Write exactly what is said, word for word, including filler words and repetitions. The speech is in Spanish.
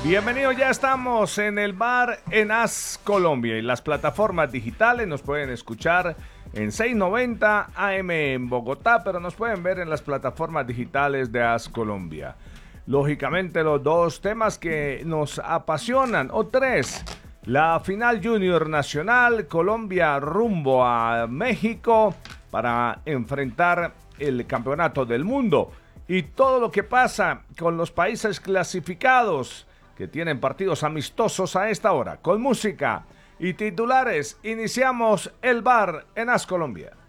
Bienvenidos, ya estamos en el bar en As Colombia y las plataformas digitales nos pueden escuchar en seiscientos noventa A M en Bogotá, pero nos pueden ver en las plataformas digitales de As Colombia. Lógicamente los dos temas que nos apasionan, o tres, la final Junior Nacional, Colombia rumbo a México para enfrentar el campeonato del mundo y todo lo que pasa con los países clasificados que tienen partidos amistosos a esta hora. Con música y titulares iniciamos el bar en As Colombia.